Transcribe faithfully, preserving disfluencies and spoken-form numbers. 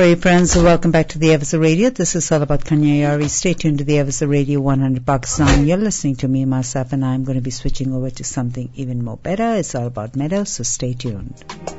Alright, friends, welcome back to the Evasa Radio. This is all about Kanyayari. Stay tuned to the Evasa Radio one hundred Pakistan. You're listening to me, myself, and I'm going to be switching over to something even more better. It's all about meadows, so stay tuned.